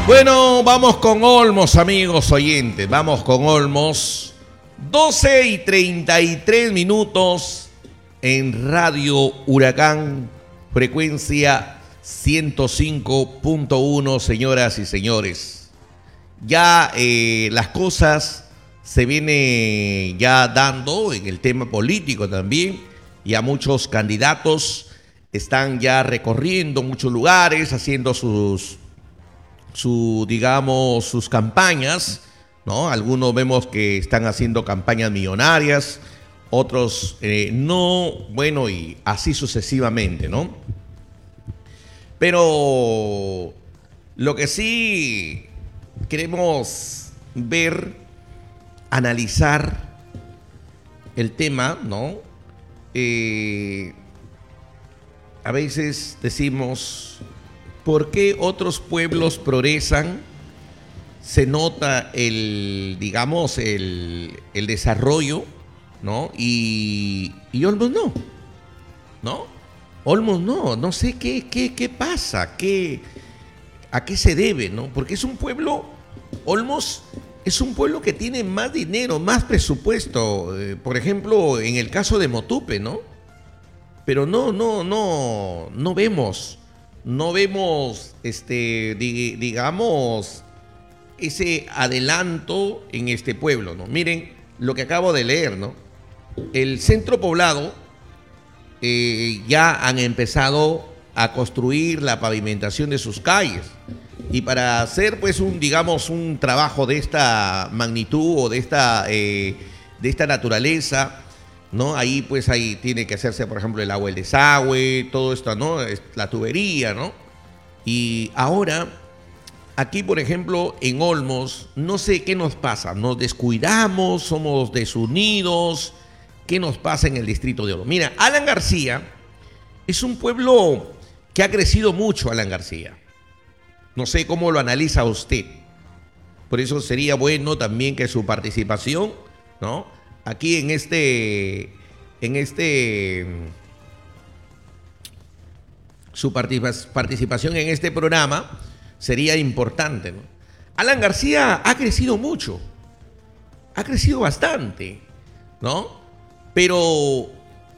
Bueno, vamos con Olmos, amigos oyentes. Vamos con Olmos. 12:33 en Radio Huracán, frecuencia 105.1, señoras y señores. Ya las cosas se vienen ya dando en el tema político también. Ya muchos candidatos están ya recorriendo muchos lugares, haciendo sus campañas, ¿no? Algunos vemos que están haciendo campañas millonarias, otros no, bueno, y así sucesivamente, ¿no? Pero lo que sí queremos ver, analizar el tema, ¿no? A veces decimos, ¿por qué otros pueblos progresan? Se nota el desarrollo, ¿no? Y Olmos no. Olmos no sé qué pasa, a qué se debe, ¿no? Porque es un pueblo, Olmos es un pueblo que tiene más dinero, más presupuesto, por ejemplo, en el caso de Motupe, ¿no? Pero no vemos digamos, ese adelanto en este pueblo, ¿no? Miren lo que acabo de leer, ¿no? El centro poblado ya han empezado a construir la pavimentación de sus calles, y para hacer pues un trabajo de esta magnitud o de esta naturaleza, ¿no? Ahí tiene que hacerse, por ejemplo, el agua, el desagüe, todo esto, ¿no? La tubería, ¿no? Y ahora, aquí, por ejemplo, en Olmos, no sé qué nos pasa. Nos descuidamos, somos desunidos. ¿Qué nos pasa en el distrito de Olmos? Mira, Alan García es un pueblo que ha crecido mucho, Alan García. No sé cómo lo analiza usted. Por eso sería bueno también que su participación, ¿no? Aquí su participación en este programa sería importante, ¿no? Alan García ha crecido mucho, ha crecido bastante, ¿no? Pero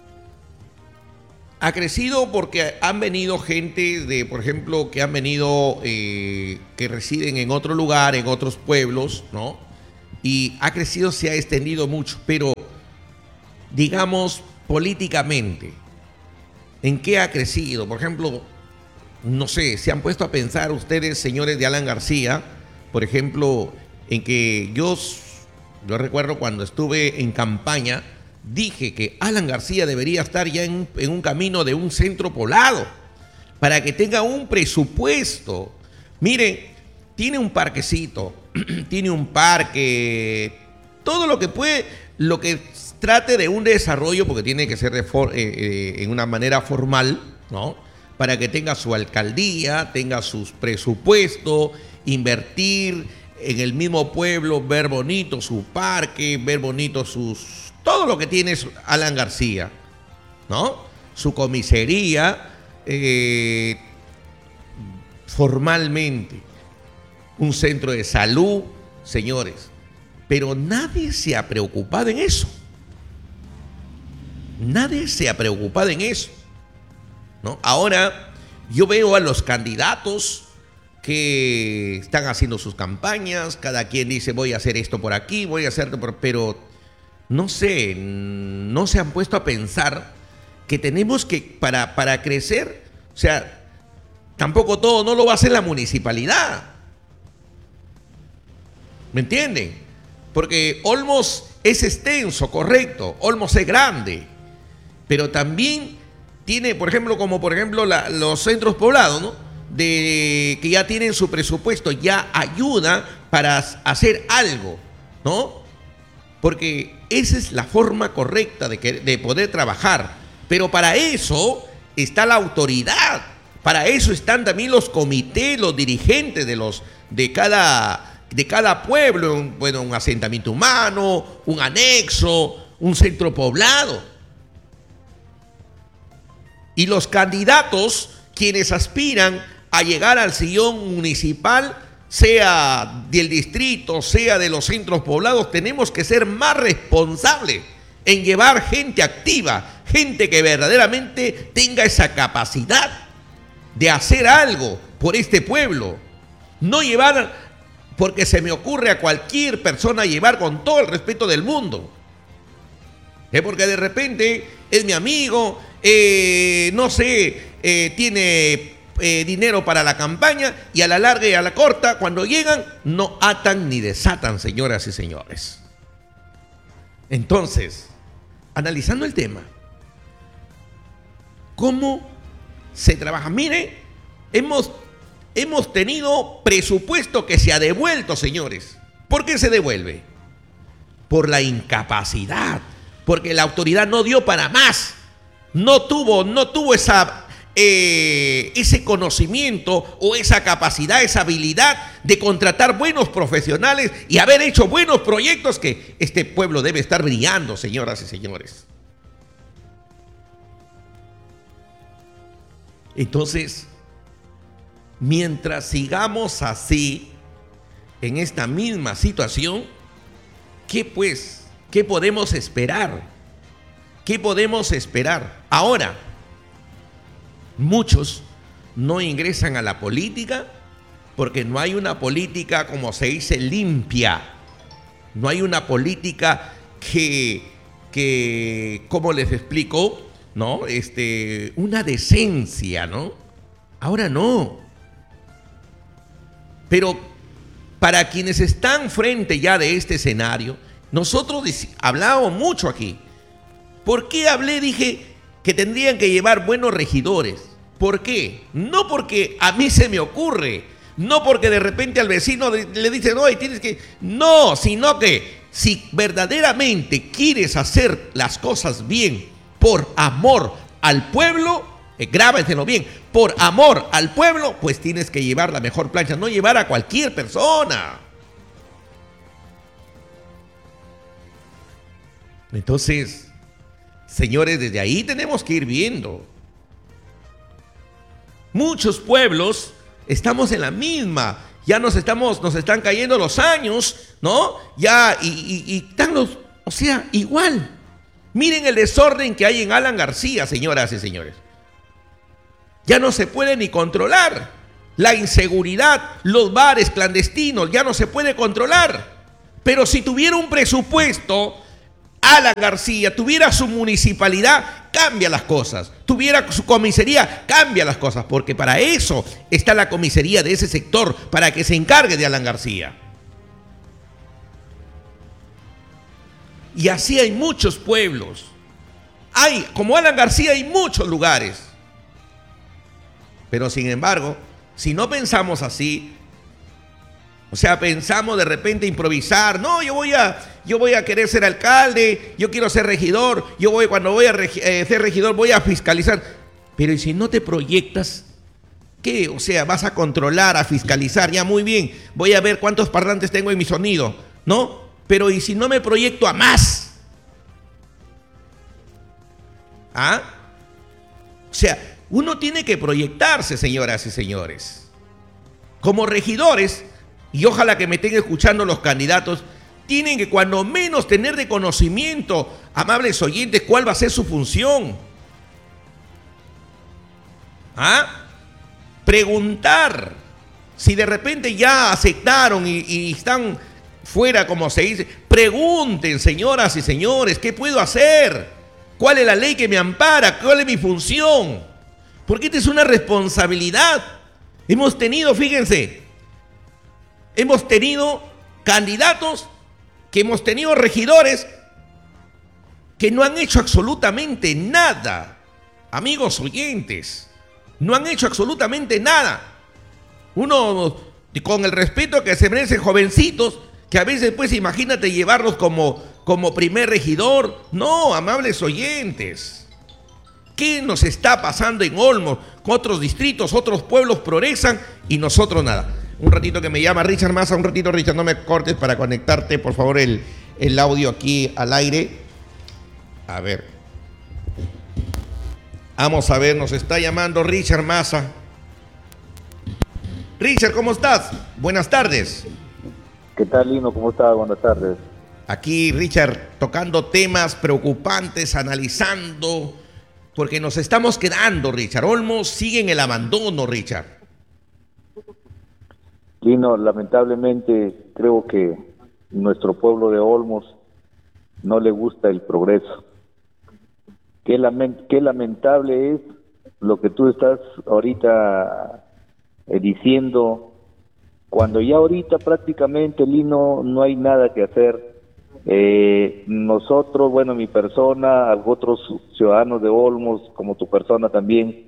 ha crecido porque han venido gente por ejemplo, que han venido, que residen en otro lugar, en otros pueblos, ¿no? Y ha crecido, se ha extendido mucho, pero digamos políticamente, ¿en qué ha crecido? Por ejemplo, no sé, ¿se han puesto a pensar ustedes, señores de Alan García, por ejemplo, en que yo recuerdo cuando estuve en campaña, dije que Alan García debería estar ya en un camino de un centro poblado para que tenga un presupuesto? Miren, tiene un parquecito, tiene un parque, todo lo que puede, lo que trate de un desarrollo, porque tiene que ser en una manera formal, ¿no? Para que tenga su alcaldía, tenga sus presupuestos, invertir en el mismo pueblo, ver bonito su parque, ver bonito todo lo que tiene Alan García, ¿no? Su comisaría, formalmente, un centro de salud, señores. Pero nadie se ha preocupado en eso. Nadie se ha preocupado en eso, ¿no? Ahora yo veo a los candidatos que están haciendo sus campañas, cada quien dice voy a hacer esto por aquí, voy a hacer pero no sé, no se han puesto a pensar que tenemos que, para crecer, o sea, tampoco todo no lo va a hacer la municipalidad. ¿Me entienden? Porque Olmos es extenso, correcto, Olmos es grande, pero también tiene, por ejemplo, los centros poblados, ¿no? Que ya tienen su presupuesto, ya ayuda para hacer algo, ¿no? Porque esa es la forma correcta de poder trabajar. Pero para eso está la autoridad, para eso están también los comités, los dirigentes de cada pueblo, un asentamiento humano, un anexo, un centro poblado. Y los candidatos, quienes aspiran a llegar al sillón municipal, sea del distrito, sea de los centros poblados, tenemos que ser más responsables en llevar gente activa, gente que verdaderamente tenga esa capacidad de hacer algo por este pueblo. No llevar, porque se me ocurre a cualquier persona llevar con todo el respeto del mundo. Porque de repente es mi amigo, no sé, tiene dinero para la campaña y a la larga y a la corta, cuando llegan, no atan ni desatan, señoras y señores. Entonces, analizando el tema, ¿cómo se trabaja? Mire, hemos tenido presupuesto que se ha devuelto, señores. ¿Por qué se devuelve? Por la incapacidad, porque la autoridad no dio para más, no tuvo ese conocimiento o esa capacidad, esa habilidad de contratar buenos profesionales y haber hecho buenos proyectos que este pueblo debe estar brillando, señoras y señores. Entonces, mientras sigamos así, en esta misma situación, ¿qué podemos esperar? ¿Qué podemos esperar? Ahora, muchos no ingresan a la política porque no hay una política, como se dice, limpia. No hay una política que ¿cómo les explico? ¿No? Una decencia, ¿no? Ahora no. Pero para quienes están frente ya de este escenario, nosotros hablábamos mucho aquí. ¿Por qué hablé? Dije que tendrían que llevar buenos regidores. ¿Por qué? No porque a mí se me ocurre, no porque de repente al vecino le dicen, no, tienes que... No, sino que si verdaderamente quieres hacer las cosas bien, por amor al pueblo, grábenselo bien, por amor al pueblo, pues tienes que llevar la mejor plancha, no llevar a cualquier persona. Entonces, señores, desde ahí tenemos que ir viendo. Muchos pueblos estamos en la misma, ya nos están cayendo los años, ¿no? Ya, y están o sea, igual. Miren el desorden que hay en Alan García, señoras y señores. Ya no se puede ni controlar. La inseguridad, los bares clandestinos, ya no se puede controlar. Pero si tuviera un presupuesto, Alan García tuviera su municipalidad, cambia las cosas. Tuviera su comisaría, cambia las cosas. Porque para eso está la comisaría de ese sector, para que se encargue de Alan García. Y así hay muchos pueblos. Como Alan García, hay muchos lugares. Pero sin embargo, si no pensamos así, o sea, pensamos de repente improvisar, no, yo voy a querer ser alcalde, yo quiero ser regidor, cuando voy a ser regidor voy a fiscalizar. Pero ¿y si no te proyectas? ¿Qué? O sea, vas a controlar, a fiscalizar, ya muy bien, voy a ver cuántos parlantes tengo en mi sonido, ¿no? Pero ¿y si no me proyecto a más? O sea, uno tiene que proyectarse, señoras y señores. Como regidores, y ojalá que me estén escuchando los candidatos, tienen que cuando menos tener de conocimiento, amables oyentes, cuál va a ser su función. Preguntar. Si de repente ya aceptaron y están fuera, como se dice, pregunten, señoras y señores, ¿qué puedo hacer? ¿Cuál es la ley que me ampara? ¿Cuál es mi función? Porque esta es una responsabilidad. Hemos tenido, fíjense, hemos tenido candidatos, que hemos tenido regidores que no han hecho absolutamente nada. Amigos oyentes, no han hecho absolutamente nada. Uno, con el respeto que se merecen, jovencitos, que a veces, pues, imagínate llevarlos como primer regidor. No, amables oyentes. ¿Qué nos está pasando en Olmos? Con otros distritos, otros pueblos progresan y nosotros nada. Un ratito que me llama Richard Massa, un ratito, Richard, no me cortes para conectarte, por favor, el audio aquí al aire. A ver. Vamos a ver, nos está llamando Richard Massa. Richard, ¿cómo estás? Buenas tardes. ¿Qué tal, Lino? ¿Cómo estás? Buenas tardes. Aquí, Richard, tocando temas preocupantes, analizando, porque nos estamos quedando, Richard. Olmos sigue en el abandono, Richard. Lino, lamentablemente creo que nuestro pueblo de Olmos no le gusta el progreso. Qué lamentable es lo que tú estás ahorita diciendo, cuando ya ahorita prácticamente, Lino, no hay nada que hacer. Nosotros, bueno, mi persona, otros ciudadanos de Olmos, como tu persona también,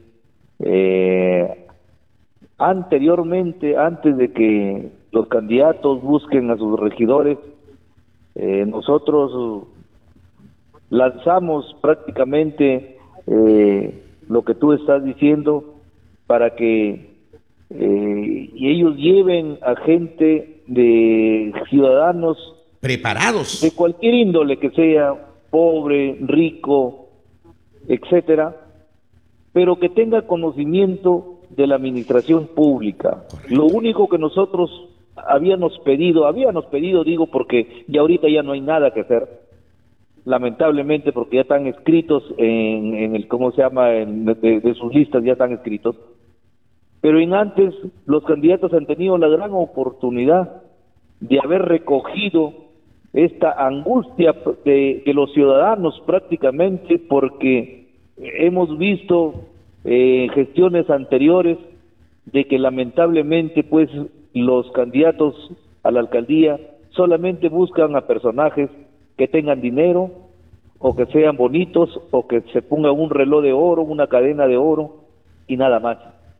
anteriormente, antes de que los candidatos busquen a sus regidores, nosotros lanzamos prácticamente lo que tú estás diciendo para que y ellos lleven a gente de ciudadanos preparados de cualquier índole que sea, pobre, rico, etcétera, pero que tenga conocimiento de la administración pública. Correcto. Lo único que nosotros habíamos pedido digo, porque ya ahorita ya no hay nada que hacer, lamentablemente, porque ya están escritos en el, ¿cómo se llama?, de sus listas ya están escritos, pero en antes los candidatos han tenido la gran oportunidad de haber recogido esta angustia de los ciudadanos prácticamente, porque hemos visto gestiones anteriores de que lamentablemente pues los candidatos a la alcaldía solamente buscan a personajes que tengan dinero o que sean bonitos o que se pongan un reloj de oro, una cadena de oro y nada más.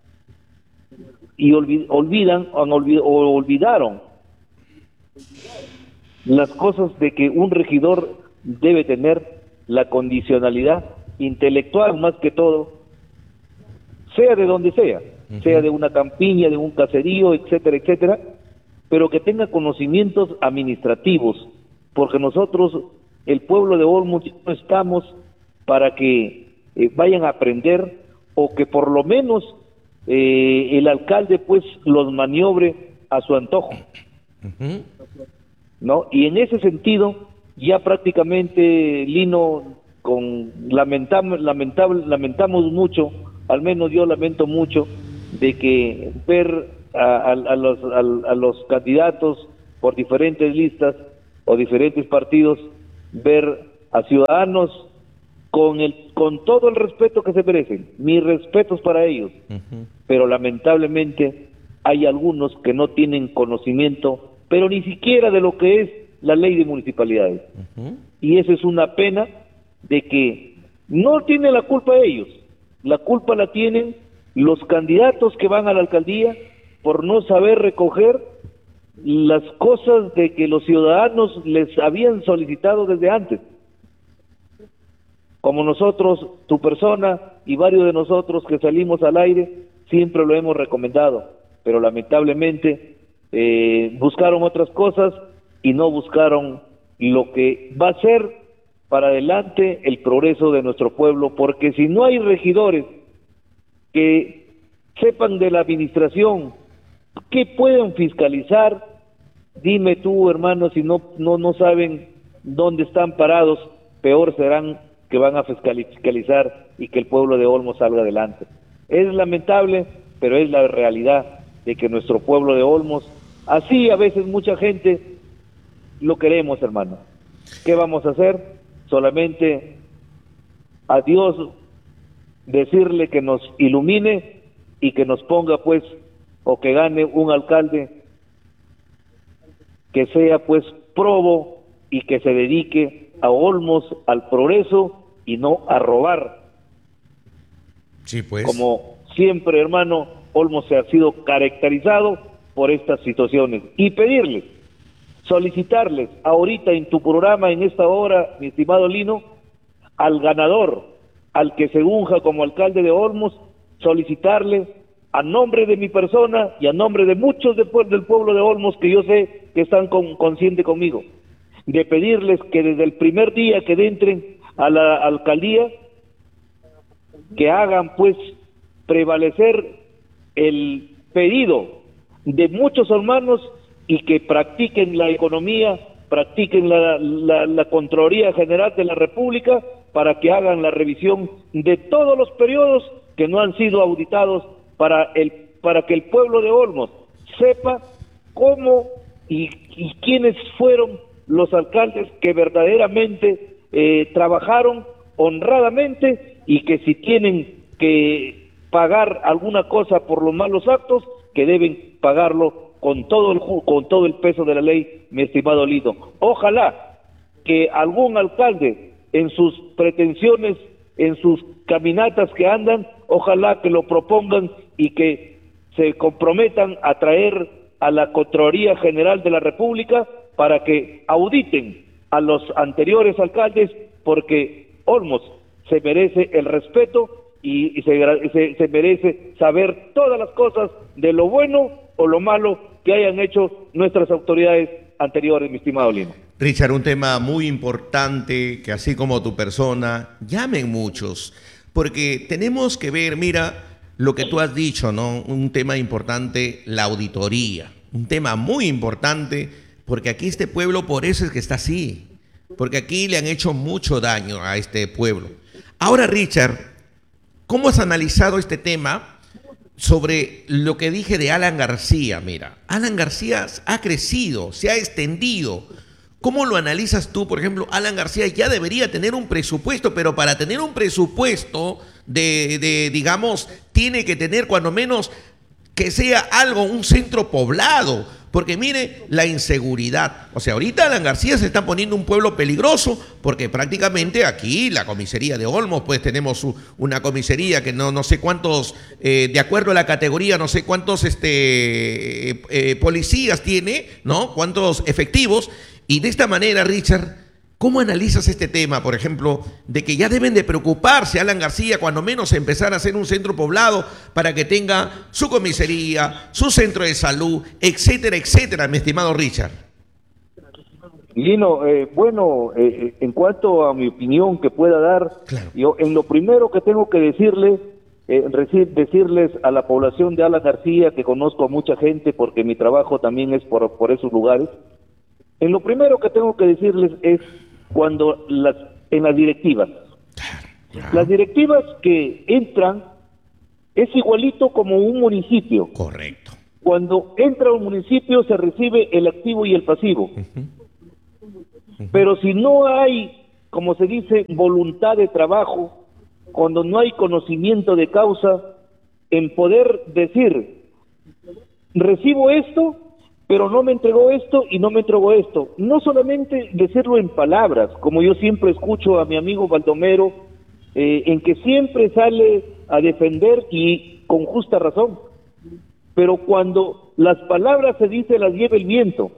Y olvidaron las cosas de que un regidor debe tener la condicionalidad intelectual más que todo, sea de donde sea, sea de una campiña, de un caserío, etcétera, etcétera, pero que tenga conocimientos administrativos, porque nosotros, el pueblo de Olmos, no estamos para que vayan a aprender, o que por lo menos el alcalde pues los maniobre a su antojo, ¿no? Y en ese sentido, ya prácticamente, Lino, lamentamos mucho, al menos yo lamento mucho, de que ver a los candidatos por diferentes listas o diferentes partidos, ver a ciudadanos con todo el respeto que se merecen, mis respetos para ellos, pero lamentablemente hay algunos que no tienen conocimiento, pero ni siquiera de lo que es la ley de municipalidades, y eso es una pena, de que no tienen la culpa ellos, la culpa la tienen los candidatos que van a la alcaldía por no saber recoger las cosas de que los ciudadanos les habían solicitado desde antes. Como nosotros, tu persona y varios de nosotros que salimos al aire, siempre lo hemos recomendado, pero lamentablemente buscaron otras cosas y no buscaron lo que va a ser para adelante el progreso de nuestro pueblo, porque si no hay regidores que sepan de la administración, que pueden fiscalizar, dime tú, hermano, si no saben dónde están parados, peor serán que van a fiscalizar y que el pueblo de Olmos salga adelante. Es lamentable, pero es la realidad de que nuestro pueblo de Olmos, así a veces mucha gente lo queremos, hermano. ¿Qué vamos a hacer? Solamente a Dios decirle que nos ilumine y que nos ponga pues, o que gane un alcalde que sea pues probo y que se dedique a Olmos, al progreso y no a robar. Sí, pues. Como siempre, hermano, Olmos se ha sido caracterizado por estas situaciones. Y pedirles, solicitarles ahorita en tu programa, en esta hora, mi estimado Lino, al ganador, al que se unja como alcalde de Olmos, solicitarle a nombre de mi persona y a nombre de muchos del pueblo de Olmos, que yo sé que están conscientes conmigo, de pedirles que desde el primer día que entren a la alcaldía, que hagan pues prevalecer el pedido de muchos hermanos y que practiquen la economía, practiquen la Contraloría General de la República para que hagan la revisión de todos los periodos que no han sido auditados para que el pueblo de Olmos sepa cómo y quiénes fueron los alcaldes que verdaderamente trabajaron honradamente y que si tienen que pagar alguna cosa por los malos actos, que deben pagarlo con todo el peso de la ley, mi estimado Lino. Ojalá que algún alcalde en sus pretensiones, en sus caminatas que andan, ojalá que lo propongan y que se comprometan a traer a la Contraloría General de la República para que auditen a los anteriores alcaldes, porque Olmos se merece el respeto y se merece saber todas las cosas de lo bueno o lo malo que hayan hecho nuestras autoridades anteriores, mi estimado Lino. Richard, un tema muy importante que así como tu persona, llamen muchos, porque tenemos que ver, mira, lo que tú has dicho, ¿no? Un tema importante, la auditoría, un tema muy importante, porque aquí este pueblo por eso es que está así, porque aquí le han hecho mucho daño a este pueblo. Ahora, Richard, ¿cómo has analizado este tema sobre lo que dije de Alan García? Mira, Alan García ha crecido, se ha extendido. ¿Cómo lo analizas tú? Por ejemplo, Alan García ya debería tener un presupuesto, pero para tener un presupuesto digamos, tiene que tener cuando menos que sea algo, un centro poblado. Porque mire la inseguridad. O sea, ahorita Alan García se está poniendo un pueblo peligroso porque prácticamente aquí la comisaría de Olmos, pues tenemos una comisaría que no sé cuántos, de acuerdo a la categoría, no sé cuántos policías tiene, ¿no? Cuántos efectivos. Y de esta manera, Richard, ¿cómo analizas este tema, por ejemplo, de que ya deben de preocuparse Alan García, cuando menos empezar a hacer un centro poblado para que tenga su comisaría, su centro de salud, etcétera, etcétera, mi estimado Richard? Lino, en cuanto a mi opinión que pueda dar, claro, yo en lo primero que tengo que decirles a la población de Alan García, que conozco a mucha gente porque mi trabajo también es por esos lugares, en lo primero que tengo que decirles es cuando en las directivas. Las directivas que entran es igualito como un municipio. Correcto. Cuando entra un municipio se recibe el activo y el pasivo. Pero si no hay, como se dice, voluntad de trabajo, cuando no hay conocimiento de causa, en poder decir, recibo esto, pero no me entregó esto y no me entregó esto. No solamente decirlo en palabras, como yo siempre escucho a mi amigo Baldomero, en que siempre sale a defender y con justa razón. Pero cuando las palabras se dice las lleva el viento.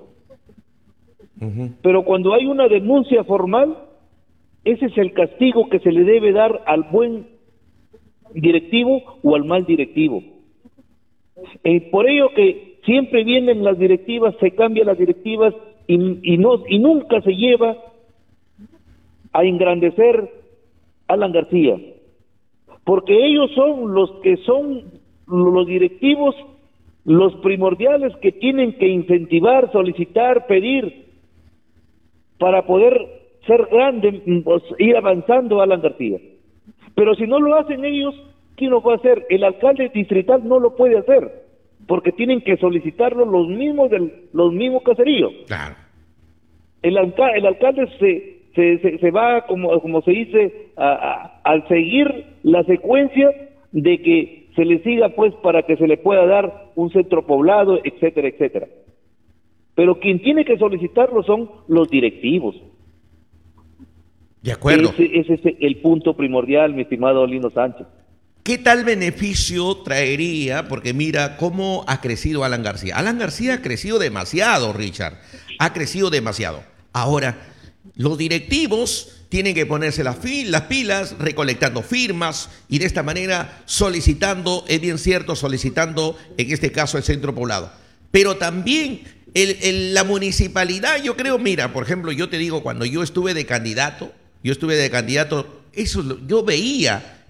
Pero cuando hay una denuncia formal, ese es el castigo que se le debe dar al buen directivo o al mal directivo. Por ello que siempre vienen las directivas, se cambian las directivas y nunca se lleva a engrandecer a Alan García, porque ellos son los que son los directivos, los primordiales que tienen que incentivar, solicitar, pedir para poder ser grande, ir avanzando a Alan García. Pero si no lo hacen ellos, ¿quién lo va a hacer? El alcalde distrital no lo puede hacer, porque tienen que solicitarlo los mismos caseríos. Claro. El alcalde se va, como se dice, al seguir la secuencia de que se le siga, pues, para que se le pueda dar un centro poblado, etcétera, etcétera. Pero quien tiene que solicitarlo son los directivos. De acuerdo. Ese es el punto primordial, mi estimado Lino Sánchez. ¿Qué tal beneficio traería? Porque mira cómo ha crecido Alan García. Alan García ha crecido demasiado, Richard. Ha crecido demasiado. Ahora, los directivos tienen que ponerse las pilas, recolectando firmas y de esta manera solicitando, es bien cierto, solicitando en este caso el centro poblado. Pero también la municipalidad, yo creo, mira, por ejemplo, yo te digo, cuando yo estuve de candidato, yo veía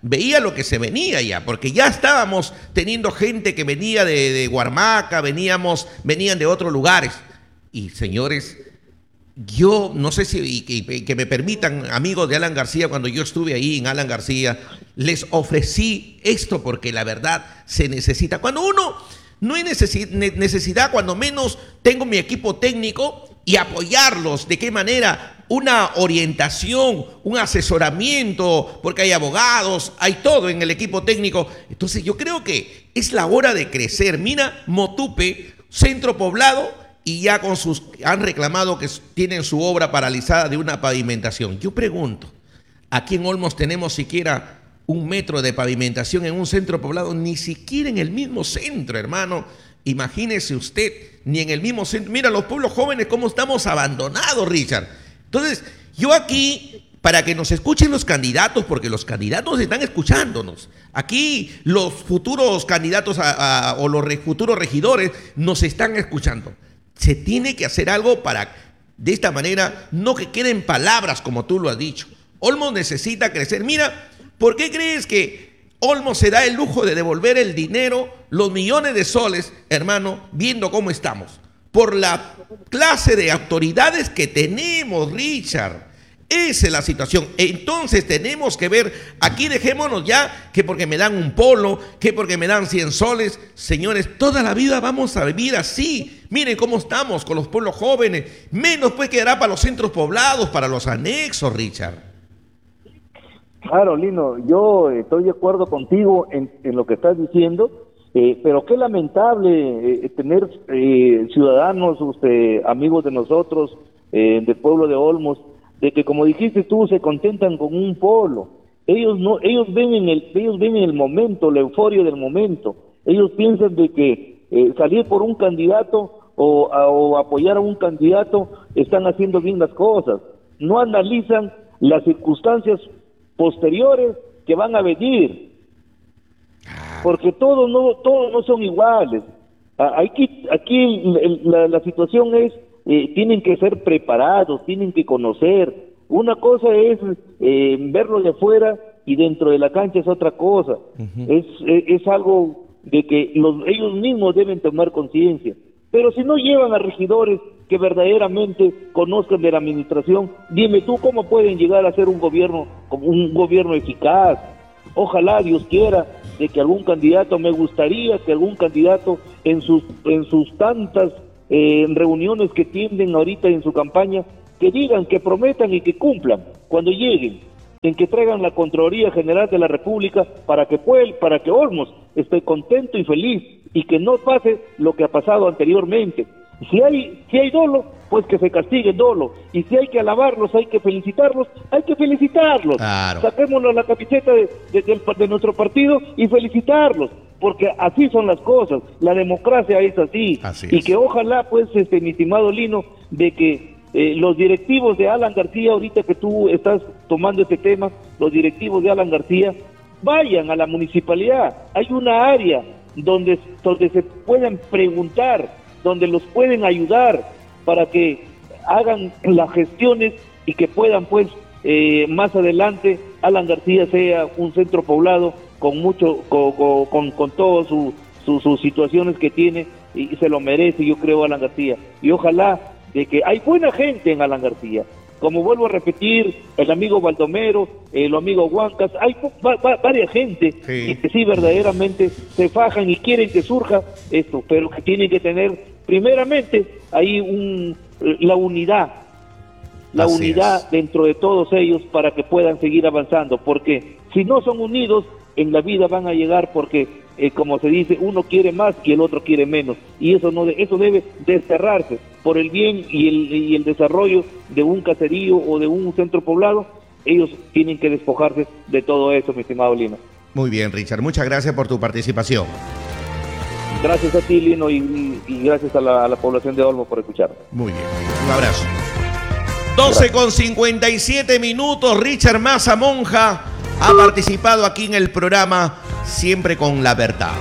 veía lo que se venía ya, porque ya estábamos teniendo gente que venía de Huarmaca, venían de otros lugares. Y señores, yo no sé si que me permitan, amigos de Alan García, cuando yo estuve ahí en Alan García, les ofrecí esto porque la verdad se necesita. Cuando uno no hay necesidad, cuando menos tengo mi equipo técnico y apoyarlos. ¿De qué manera? Una orientación, un asesoramiento, porque hay abogados, hay todo en el equipo técnico. Entonces yo creo que es la hora de crecer. Mira, Motupe, centro poblado, y ya han reclamado que tienen su obra paralizada de una pavimentación. Yo pregunto, aquí en Olmos tenemos siquiera 1 metro de pavimentación en un centro poblado, ni siquiera en el mismo centro, hermano. Imagínese usted, ni en el mismo centro. Mira, los pueblos jóvenes, cómo estamos abandonados, Richard. Entonces, yo aquí, para que nos escuchen los candidatos, porque los candidatos están escuchándonos. Aquí los futuros candidatos o los futuros regidores nos están escuchando. Se tiene que hacer algo para, de esta manera, no que queden palabras como tú lo has dicho. Olmos necesita crecer. Mira, ¿por qué crees que Olmos se da el lujo de devolver el dinero, los millones de soles, hermano, viendo cómo estamos? Por la clase de autoridades que tenemos, Richard. Esa es la situación. Entonces tenemos que ver, aquí dejémonos ya, que porque me dan un polo, que porque me dan 100 soles. Señores, toda la vida vamos a vivir así. Miren cómo estamos con los pueblos jóvenes. Menos pues quedará para los centros poblados, para los anexos, Richard. Claro, Lino, yo estoy de acuerdo contigo en lo que estás diciendo, pero qué lamentable tener ciudadanos, amigos de nosotros, del pueblo de Olmos, de que, como dijiste tú, se contentan con un polo. Ellos ven en el momento, la euforia del momento. Ellos piensan de que salir por un candidato o apoyar a un candidato están haciendo bien las cosas. No analizan las circunstancias posteriores que van a venir, porque todos no son iguales. Aquí la situación es, tienen que ser preparados, tienen que conocer. Una cosa es verlo de afuera y dentro de la cancha es otra cosa. Es algo de que ellos mismos deben tomar conciencia. Pero si no llevan a regidores que verdaderamente conozcan de la administración, dime tú cómo pueden llegar a ser un gobierno eficaz. Ojalá, Dios quiera, de que algún candidato, me gustaría que algún candidato en sus tantas reuniones que tienen ahorita en su campaña, que digan, que prometan y que cumplan cuando lleguen, en que traigan la Contraloría General de la República para que Olmos esté contento y feliz y que no pase lo que ha pasado anteriormente. Si hay dolo, pues que se castigue el dolo, y si hay que alabarlos, hay que felicitarlos, Claro. Saquémonos la camiseta de nuestro partido y felicitarlos, porque así son las cosas, la democracia es así y que ojalá, pues, mi estimado Lino, de que los directivos de Alan García, ahorita que tú estás tomando este tema, los directivos de Alan García, vayan a la municipalidad. Hay una área donde se puedan preguntar, donde los pueden ayudar para que hagan las gestiones y que puedan, pues, más adelante Alan García sea un centro poblado con todas sus situaciones que tiene, y se lo merece, yo creo, Alan García. Y ojalá de que hay buena gente en Alan García. Como vuelvo a repetir, el amigo Baldomero, el amigo Huancas, hay varias gente y que sí verdaderamente se fajan y quieren que surja esto, pero que tienen que tener primeramente ahí la unidad dentro de todos ellos para que puedan seguir avanzando, porque si no son unidos en la vida van a llegar, porque como se dice, uno quiere más y el otro quiere menos, y eso debe desterrarse por el bien y el desarrollo de un caserío o de un centro poblado. Ellos tienen que despojarse de todo eso, mi estimado Lino. Muy bien, Richard, muchas gracias por tu participación. Gracias a ti, Lino, y gracias a la población de Olmos por escucharme. Muy bien, un abrazo. 12:57 Richard Maza Monja ha participado aquí en el programa Siempre con la Verdad.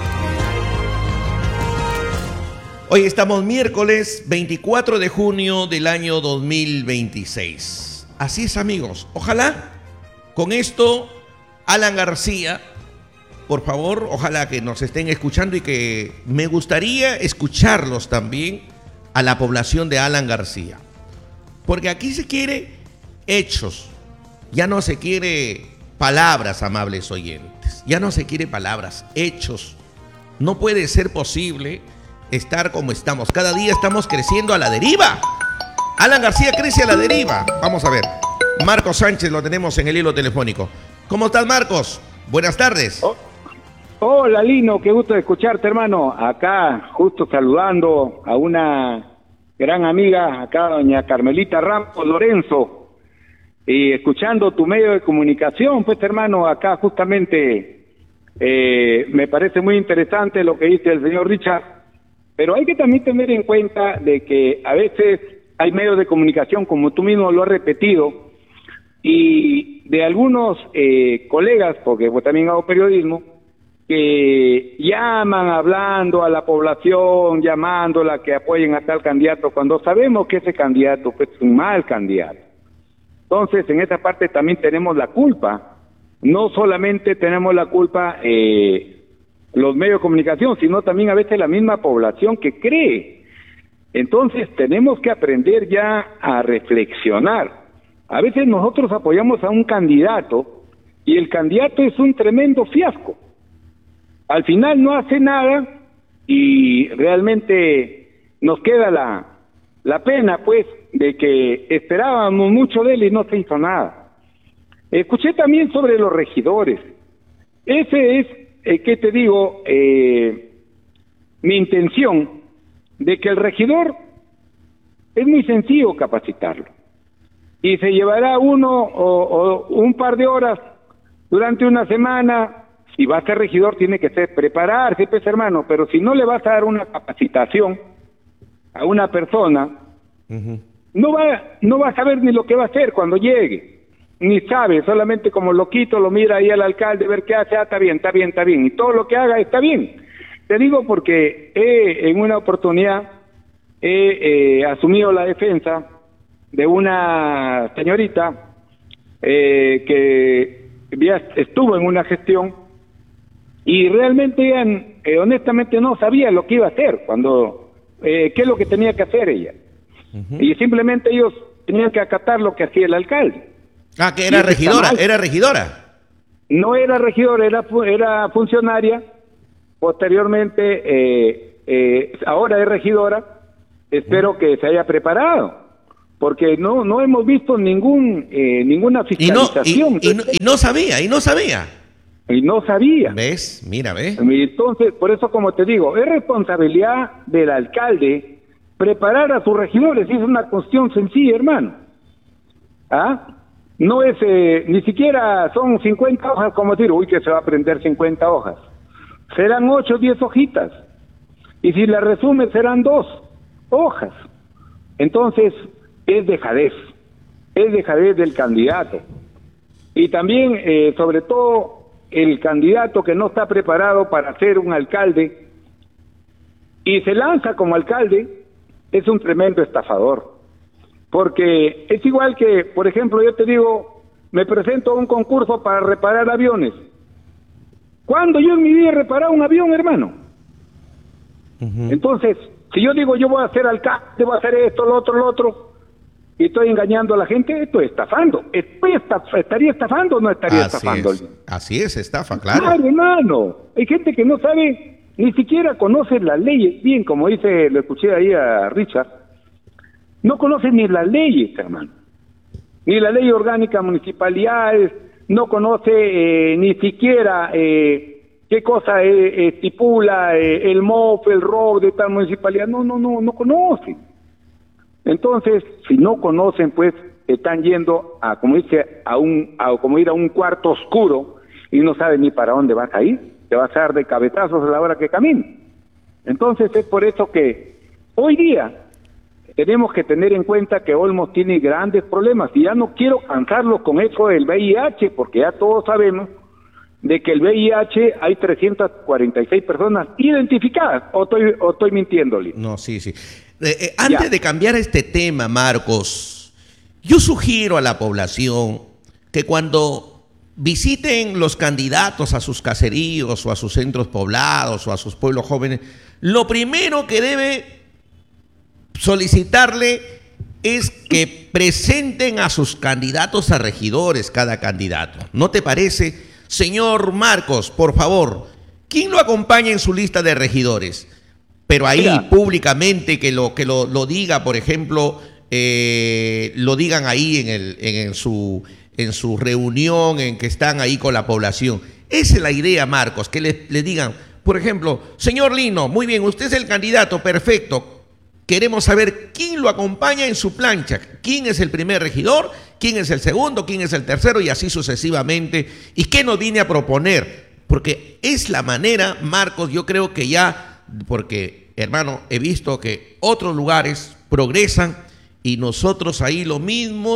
Hoy estamos miércoles 24 de junio del año 2026. Así es, amigos. Ojalá con esto Alan García, por favor, ojalá que nos estén escuchando y que me gustaría escucharlos también a la población de Alan García. Porque aquí se quiere hechos, ya no se quiere palabras, amables oyentes, ya no se quiere palabras, hechos. No puede ser posible estar como estamos. Cada día estamos creciendo a la deriva. Alan García crece a la deriva. Vamos a ver. Marcos Sánchez lo tenemos en el hilo telefónico. ¿Cómo estás, Marcos? Buenas tardes. Hola, Lino, qué gusto de escucharte, hermano. Acá, justo saludando a una gran amiga, acá, doña Carmelita Ramos Lorenzo, y escuchando tu medio de comunicación, pues, hermano, acá justamente me parece muy interesante lo que dice el señor Richard, pero hay que también tener en cuenta de que a veces hay medios de comunicación, como tú mismo lo has repetido, y de algunos colegas, porque yo también hago periodismo, que llaman hablando a la población, llamándola que apoyen a tal candidato, cuando sabemos que ese candidato pues, es un mal candidato. Entonces, en esa parte también tenemos la culpa. No solamente tenemos la culpa los medios de comunicación, sino también a veces la misma población que cree. Entonces, tenemos que aprender ya a reflexionar. A veces nosotros apoyamos a un candidato y el candidato es un tremendo fiasco. Al final no hace nada y realmente nos queda la pena, pues, de que esperábamos mucho de él y no se hizo nada. Escuché también sobre los regidores. Ese es, ¿qué te digo? Mi intención de que el regidor es muy sencillo capacitarlo. Y se llevará uno o un par de horas durante una semana. Si va a ser regidor tiene que prepararse, pues, hermano, pero si no le vas a dar una capacitación a una persona, no va a saber ni lo que va a hacer cuando llegue, ni sabe, solamente como loquito lo mira ahí al alcalde, ver qué hace, está bien, y todo lo que haga está bien. Te digo porque en una oportunidad he asumido la defensa de una señorita que estuvo en una gestión y realmente ella, honestamente no sabía lo que iba a hacer, qué es lo que tenía que hacer ella. Y simplemente ellos tenían que acatar lo que hacía el alcalde. Ah, que era regidora, era regidora. No era regidora, era funcionaria. Posteriormente, ahora es regidora. Espero que se haya preparado, porque no hemos visto ninguna fiscalización. Y no sabía. Y no sabía. ¿Ves? Mira, ¿ves? Entonces, por eso, como te digo, es responsabilidad del alcalde preparar a sus regidores. Es una cuestión sencilla, hermano. ¿Ah? No es, ni siquiera son 50 hojas, como decir, que se va a aprender 50 hojas. Serán 8 o 10 hojitas. Y si la resume, serán 2 hojas. Entonces, es dejadez del candidato. Y también, sobre todo, el candidato que no está preparado para ser un alcalde y se lanza como alcalde, es un tremendo estafador. Porque es igual que, por ejemplo, yo te digo, me presento a un concurso para reparar aviones. ¿Cuándo yo en mi vida he reparado un avión, hermano? Entonces, si yo digo, yo voy a ser alcalde, voy a hacer esto, lo otro, y estoy engañando a la gente, estoy estafando. ¿Estaría estafando o no estaría estafando? Así es, estafa, claro. Claro, hermano. Hay gente que no sabe, ni siquiera conoce las leyes bien, como lo escuché ahí a Richard. No conoce ni las leyes, hermano. Ni la ley orgánica de municipalidades, no conoce ni siquiera qué cosa estipula el MOF, el ROC de tal municipalidad. No conocen. Entonces, si no conocen, pues están yendo a, como dice, como ir a un cuarto oscuro y no saben ni para dónde vas a ir. Te vas a dar de cabezazos a la hora que camines. Entonces es por eso que hoy día tenemos que tener en cuenta que Olmos tiene grandes problemas y ya no quiero cansarlos con eso del VIH, porque ya todos sabemos de que el VIH hay 346 personas identificadas, o estoy mintiéndole. No, sí. Antes de cambiar este tema, Marcos, yo sugiero a la población que cuando visiten los candidatos a sus caseríos o a sus centros poblados o a sus pueblos jóvenes, lo primero que debe solicitarle es que presenten a sus candidatos a regidores, cada candidato. ¿No te parece? Señor Marcos, por favor, ¿quién lo acompaña en su lista de regidores? Pero ahí públicamente que lo diga, por ejemplo, lo digan ahí en su reunión, en que están ahí con la población. Esa es la idea, Marcos, que le digan, por ejemplo, señor Lino, muy bien, usted es el candidato, perfecto. Queremos saber quién lo acompaña en su plancha, quién es el primer regidor, quién es el segundo, quién es el tercero y así sucesivamente. ¿Y qué nos viene a proponer? Porque es la manera, Marcos, yo creo que ya, porque hermano, he visto que otros lugares progresan y nosotros ahí lo mismo,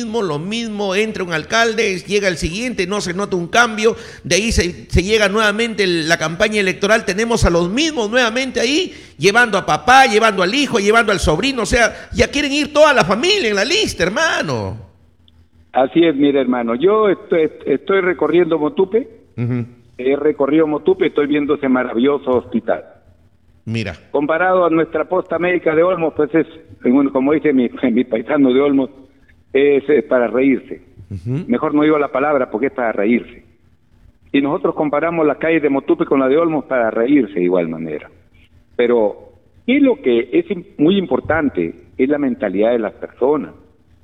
entra un alcalde, llega el siguiente, no se nota un cambio, de ahí se llega nuevamente la campaña electoral, tenemos a los mismos nuevamente ahí, llevando a papá, llevando al hijo, llevando al sobrino, o sea, ya quieren ir toda la familia en la lista, hermano. Así es, mire, hermano, yo estoy recorriendo Motupe, he recorrido Motupe, estoy viendo ese maravilloso hospital. Mira. Comparado a nuestra posta médica de Olmos, pues es, como dice mi paisano de Olmos, es para reírse. Mejor no digo la palabra porque es para reírse. Y nosotros comparamos las calles de Motupe con la de Olmos para reírse de igual manera. Pero, ¿qué es lo que es muy importante? Es la mentalidad de las personas.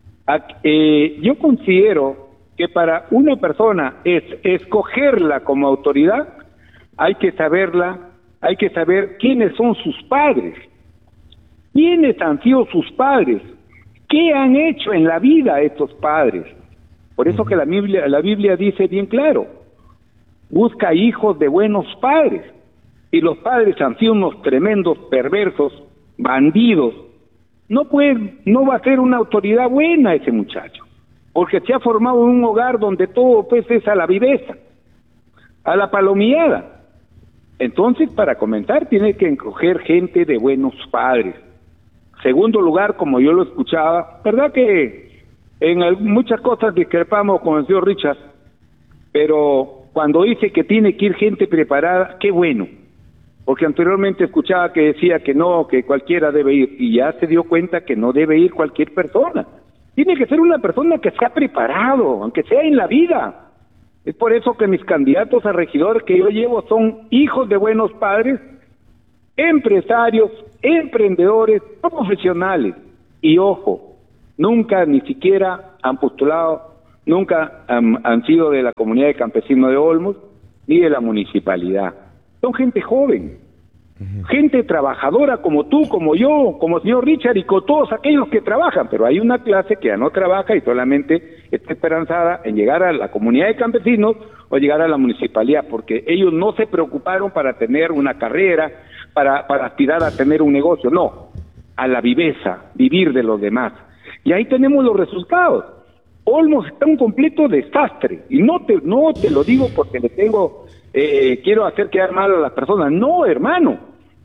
Yo considero que para una persona escogerla como autoridad, hay que saber quiénes son sus padres, quiénes han sido sus padres, qué han hecho en la vida estos padres. Por eso que la Biblia dice bien claro, busca hijos de buenos padres, y los padres han sido unos tremendos perversos, bandidos. No va a ser una autoridad buena ese muchacho, porque se ha formado en un hogar donde todo pues es a la viveza, a la palomillada. Entonces, para comenzar, tiene que escoger gente de buenos padres. Segundo lugar, como yo lo escuchaba, verdad que en muchas cosas discrepamos con el señor Richard, pero cuando dice que tiene que ir gente preparada, qué bueno, porque anteriormente escuchaba que decía que no, que cualquiera debe ir, y ya se dio cuenta que no debe ir cualquier persona. Tiene que ser una persona que sea preparado, aunque sea en la vida. Es por eso que mis candidatos a regidor que yo llevo son hijos de buenos padres, empresarios, emprendedores, profesionales. Y ojo, nunca ni siquiera han postulado, nunca han sido de la comunidad de campesinos de Olmos, ni de la municipalidad. Son gente joven, gente trabajadora como tú, como yo, como el señor Richard y con todos aquellos que trabajan, pero hay una clase que ya no trabaja y solamente está esperanzada en llegar a la comunidad de campesinos o llegar a la municipalidad, porque ellos no se preocuparon para tener una carrera, para aspirar a tener un negocio, no, a la viveza, vivir de los demás. Y ahí tenemos los resultados. Olmos está un completo desastre, y no te lo digo porque le tengo... quiero hacer quedar mal a las personas. No, hermano.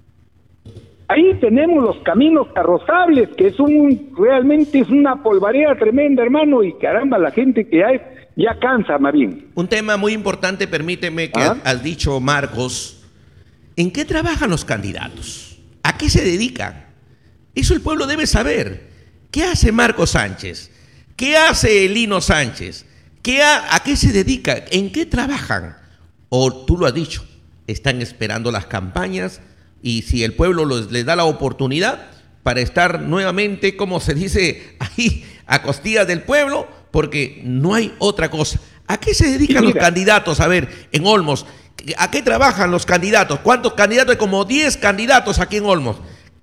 Ahí tenemos los caminos carrozables, que realmente es una polvareda tremenda, hermano, y caramba, la gente que ya cansa, más bien. Un tema muy importante, permíteme, que has dicho, Marcos. ¿En qué trabajan los candidatos? ¿A qué se dedican? Eso el pueblo debe saber. ¿Qué hace Marcos Sánchez? ¿Qué hace Lino Sánchez? ¿A qué se dedica? ¿En qué trabajan? O tú lo has dicho, están esperando las campañas y si el pueblo les da la oportunidad para estar nuevamente, como se dice ahí, a costillas del pueblo, porque no hay otra cosa. ¿A qué se dedican los candidatos? A ver, en Olmos, ¿a qué trabajan los candidatos? ¿Cuántos candidatos? Hay como 10 candidatos aquí en Olmos.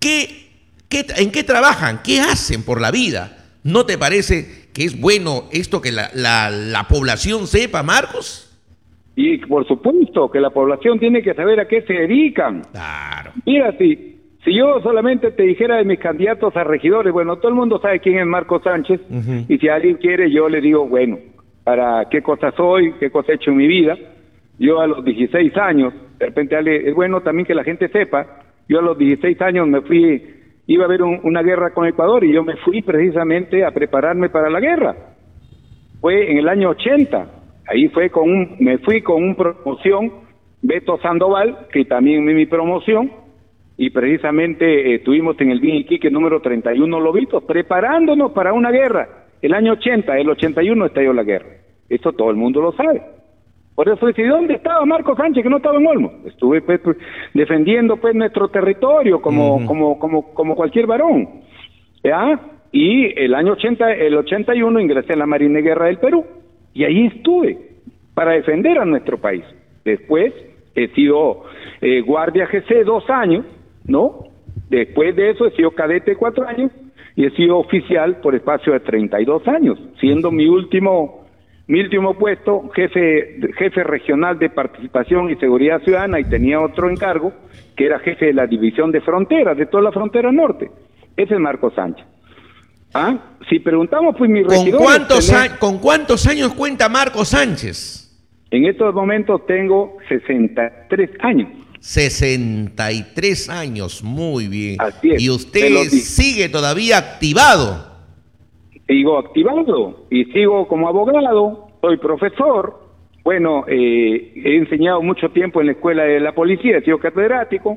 ¿En qué trabajan? ¿Qué hacen por la vida? ¿No te parece que es bueno esto que la población sepa, Marcos? Y por supuesto que la población tiene que saber a qué se dedican. Claro. Mira, si yo solamente te dijera de mis candidatos a regidores, bueno, todo el mundo sabe quién es Marcos Sánchez, y si alguien quiere, yo le digo, bueno, para qué cosa soy, qué cosa he hecho en mi vida. Yo a los 16 años, de repente es bueno también que la gente sepa, yo a los 16 años iba a haber una guerra con Ecuador, y yo me fui precisamente a prepararme para la guerra. Fue en el año 80, Ahí me fui con un promoción, Beto Sandoval, que también es mi promoción, y precisamente estuvimos en el Bien Iquique número 31 Lobitos, preparándonos para una guerra. El año 80, el 81 estalló la guerra. Eso todo el mundo lo sabe. Por eso dice, ¿dónde estaba Marco Sánchez, que no estaba en Olmos? Estuve pues, defendiendo pues nuestro territorio como cualquier varón. ¿Ya? Y el año 81 ingresé en la Marina de Guerra del Perú. Y ahí estuve para defender a nuestro país. Después he sido guardia GC 2 años, ¿no? Después de eso he sido cadete 4 años y he sido oficial por espacio de 32 años, siendo mi último puesto jefe regional de participación y seguridad ciudadana, y tenía otro encargo que era jefe de la división de fronteras, de toda la frontera norte. Ese es Marco Sánchez. Si preguntamos, pues mis regidores... ¿Con cuántos años cuenta Marco Sánchez? En estos momentos tengo 63 años. 63 años, muy bien. Así es. Y usted sigue todavía activado. Sigo activado y sigo como abogado, soy profesor. Bueno, he enseñado mucho tiempo en la escuela de la policía, he sido catedrático.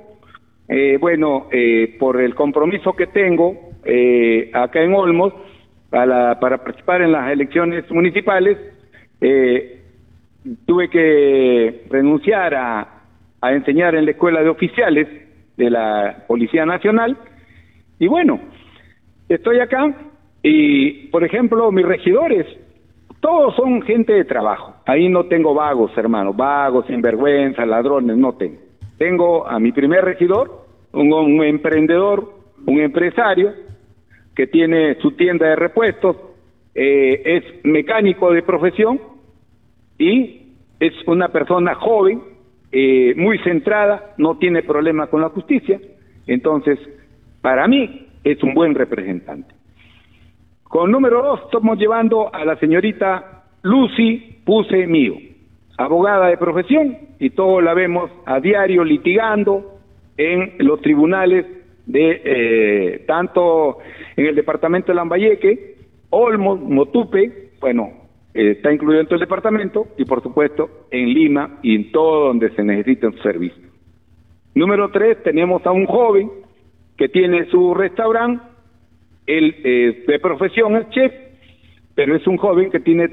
Por el compromiso que tengo acá en Olmos para participar en las elecciones municipales, tuve que renunciar a enseñar en la escuela de oficiales de la Policía Nacional. Y bueno, estoy acá y, por ejemplo, mis regidores, todos son gente de trabajo. Ahí no tengo vagos, hermano, vagos, sinvergüenza, ladrones, no tengo. Tengo a mi primer regidor, un emprendedor, un empresario, que tiene su tienda de repuestos, es mecánico de profesión y es una persona joven, muy centrada, no tiene problema con la justicia. Entonces, para mí, es un buen representante. Con número 2 estamos llevando a la señorita Lucy Puse Mío, abogada de profesión, y todos la vemos a diario litigando en los tribunales de tanto en el departamento de Lambayeque, Olmos, Motupe, está incluido en todo el departamento, y por supuesto en Lima y en todo donde se necesite un servicio. Número 3, tenemos a un joven que tiene su restaurante. Él de profesión es chef, pero es un joven que tiene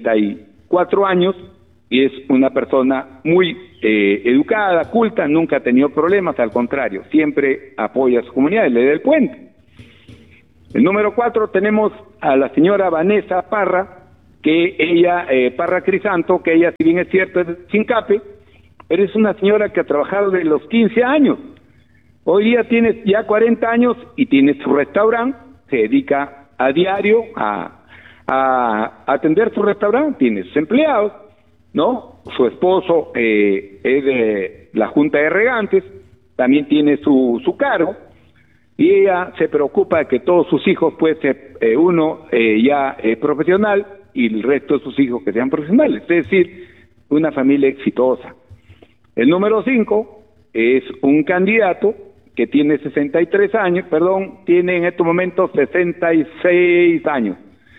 34 años y es una persona muy educada, culta, nunca ha tenido problemas, al contrario, siempre apoya a su comunidad, le da el puente. El número 4 tenemos a la señora Vanessa Parra, que ella, Parra Crisanto, que ella, si bien es cierto, es de Chincape, pero es una señora que ha trabajado desde los 15 años. Hoy día tiene ya 40 años y tiene su restaurante, se dedica a diario a atender su restaurante, tiene sus empleados, ¿no? Su esposo es de la Junta de Regantes, también tiene su cargo, y ella se preocupa de que todos sus hijos, pues, uno ya es profesional y el resto de sus hijos que sean profesionales, es decir, una familia exitosa. El número 5 es un candidato que tiene 63 años, tiene en estos momentos 66 años.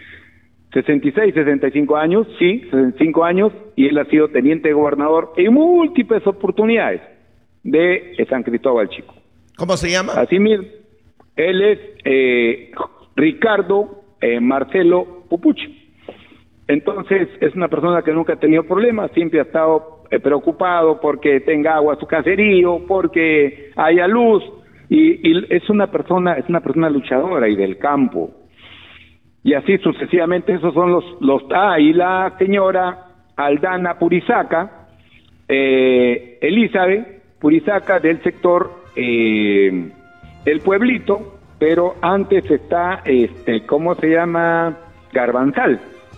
66, 65 años, sí, 65 años, y él ha sido teniente de gobernador en múltiples oportunidades de San Cristóbal Chico. ¿Cómo se llama? Así mismo, él es Ricardo Marcelo Pupuchi. Entonces, es una persona que nunca ha tenido problemas, siempre ha estado preocupado porque tenga agua a su caserío, porque haya luz, y es una persona luchadora y del campo. Y así sucesivamente, esos son y la señora Aldana Purizaca, Elizabeth Purizaca, del sector El Pueblito, pero antes está, ¿cómo se llama? Garbanzal.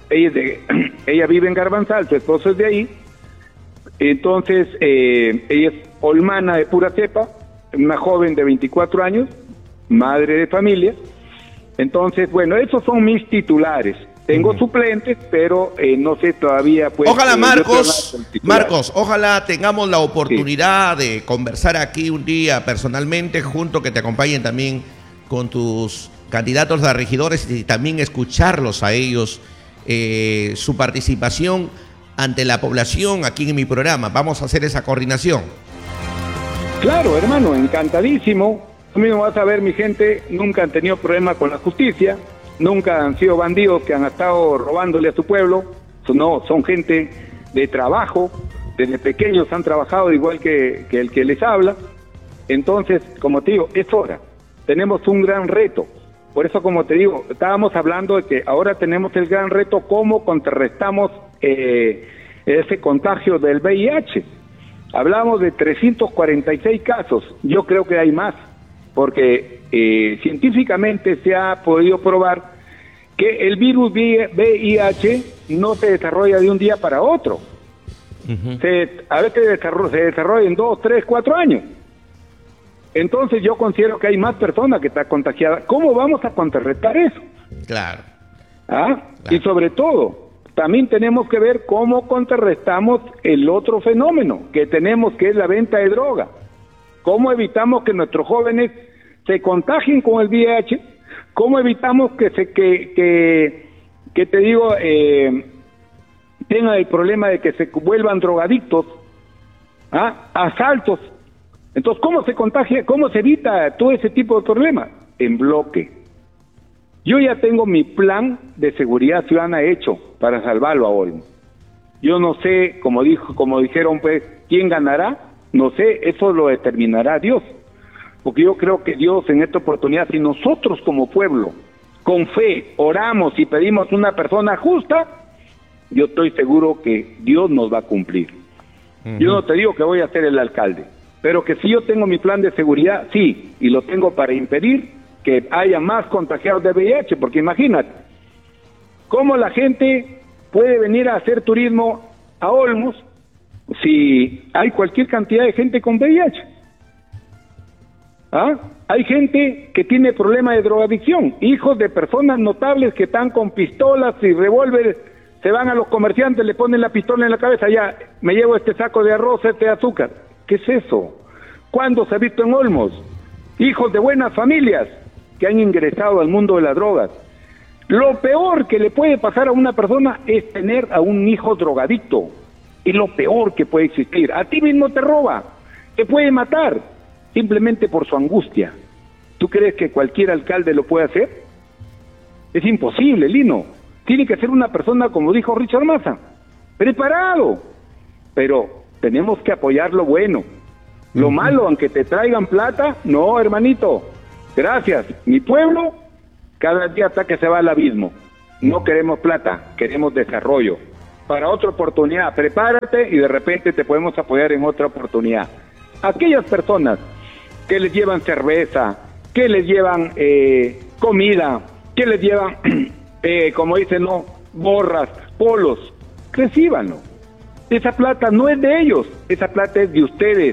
Ella vive en Garbanzal, su esposo es de ahí. Entonces, ella es olmana de pura cepa, una joven de 24 años, madre de familia. Entonces, bueno, esos son mis titulares. Tengo suplentes, pero no sé todavía, pues... Ojalá, Marcos, ojalá tengamos la oportunidad de conversar aquí un día personalmente, junto, que te acompañen también con tus candidatos a regidores, y también escucharlos a ellos, su participación ante la población aquí en mi programa. Vamos a hacer esa coordinación. Claro, hermano, encantadísimo. Tú mismo vas a ver, mi gente, nunca han tenido problema con la justicia, nunca han sido bandidos que han estado robándole a su pueblo. No, son gente de trabajo, desde pequeños han trabajado igual que el que les habla. Entonces, como te digo, es hora. Tenemos un gran reto. Por eso, como te digo, estábamos hablando de que ahora tenemos el gran reto, cómo contrarrestamos ese contagio del VIH. Hablamos de 346 casos, yo creo que hay más, porque científicamente se ha podido probar que el virus VIH no se desarrolla de un día para otro. A veces se desarrolla en 2, 3, 4 años. Entonces yo considero que hay más personas que están contagiadas. ¿Cómo vamos a contrarrestar eso? Claro. Claro. Y sobre todo, también tenemos que ver cómo contrarrestamos el otro fenómeno que tenemos, que es la venta de droga. ¿Cómo evitamos que nuestros jóvenes se contagien con el VIH? ¿Cómo evitamos que tengan el problema de que se vuelvan drogadictos? Asaltos. Entonces, ¿cómo se contagia? ¿Cómo se evita todo ese tipo de problemas? En bloque. Yo ya tengo mi plan de seguridad ciudadana hecho para salvarlo a Olmo. Yo no sé, como dijeron, pues, quién ganará. No sé, eso lo determinará Dios. Porque yo creo que Dios en esta oportunidad, si nosotros como pueblo, con fe, oramos y pedimos una persona justa, yo estoy seguro que Dios nos va a cumplir. Yo no te digo que voy a ser el alcalde, pero que si yo tengo mi plan de seguridad, sí, y lo tengo para impedir que haya más contagiados de VIH, porque imagínate, ¿cómo la gente puede venir a hacer turismo a Olmos si hay cualquier cantidad de gente con VIH? Hay gente que tiene problemas de drogadicción, hijos de personas notables que están con pistolas y revólveres, se van a los comerciantes, le ponen la pistola en la cabeza, ya, me llevo este saco de arroz, este de azúcar. ¿Qué es eso? ¿Cuándo se ha visto en Olmos? Hijos de buenas familias que han ingresado al mundo de las drogas. Lo peor que le puede pasar a una persona es tener a un hijo drogadicto. Es lo peor que puede existir. A ti mismo te roba, te puede matar, simplemente por su angustia. ¿Tú crees que cualquier alcalde lo puede hacer? Es imposible, Lino. Tiene que ser una persona, como dijo Richard Massa, preparado. Pero tenemos que apoyar lo bueno. Lo malo, aunque te traigan plata, no, hermanito. Gracias. Mi pueblo, cada día hasta que se va al abismo. No queremos plata, queremos desarrollo. Para otra oportunidad, prepárate y de repente te podemos apoyar en otra oportunidad. Aquellas personas que les llevan cerveza, que les llevan comida, que les llevan, como dicen, no, gorras, polos, recíbanlo. Esa plata no es de ellos, esa plata es de ustedes.